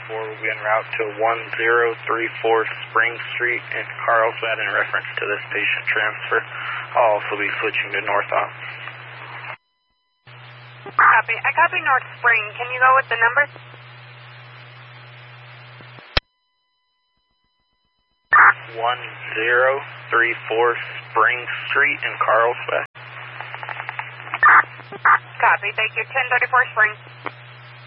will be en route to 1034 Spring Street in Carlsbad in reference to this patient transfer. I'll also be switching to North Office. Copy. I copy North Spring. Can you go with the numbers? 1034 Spring Street in Carlsbad. Copy. Thank you. 1034 Spring.